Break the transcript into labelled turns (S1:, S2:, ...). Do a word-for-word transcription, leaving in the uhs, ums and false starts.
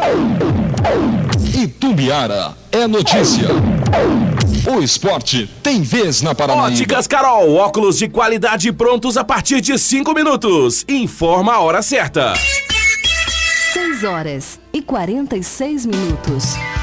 S1: Itumbiara é notícia. O esporte tem vez na Paranaíba.
S2: Óticas Carol, óculos de qualidade prontos a partir de cinco minutos. Informa a hora certa.
S3: seis horas e quarenta e seis minutos.